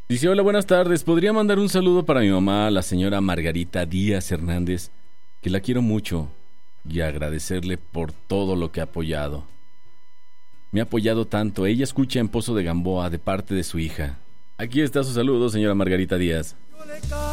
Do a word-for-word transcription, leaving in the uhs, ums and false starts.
Dice, hola, buenas tardes. ¿Podría mandar un saludo para mi mamá, la señora Margarita Díaz Hernández, que la quiero mucho, y agradecerle por todo lo que ha apoyado? Me ha apoyado tanto. Ella escucha en Pozo de Gamboa de parte de su hija. Aquí está su saludo, señora Margarita Díaz.